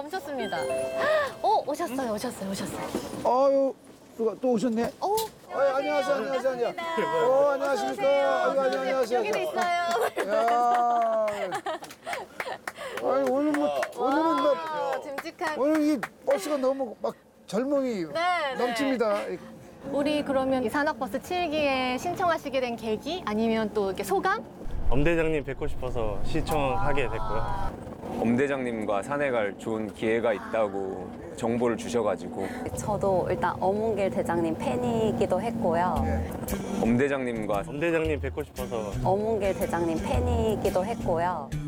오셨습니다. 오셨어요. 아유, 누가 또 오셨네? 안녕하세요. 안녕하십니까? 아이고, 안녕하세요. 여기도 있어요. 야, 아니, 오늘은 막, 듬직한. 오늘 이 버스가 너무 막 젊음이 네. 넘칩니다. 우리 그러면 이 산악버스 7기에 신청하시게 된 계기 아니면 또 이렇게 소감? 엄 대장님 뵙고 싶어서 시청하게 됐고요. 엄 대장님과 산에 갈 좋은 기회가 있다고 정보를 주셔가지고 저도 일단 어문길 대장님 팬이기도 했고요. 엄 대장님과 엄 대장님 뵙고 싶어서 어문길 대장님 팬이기도 했고요.